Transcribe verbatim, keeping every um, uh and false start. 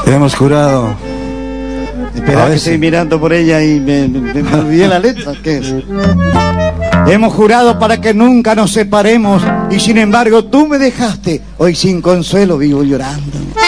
Hemos jurado. Espera que estoy mirando por ella y me, me, me olvidé la letra. ¿Qué es? Hemos jurado para que nunca nos separemos y sin embargo tú me dejaste. Hoy sin consuelo vivo llorando.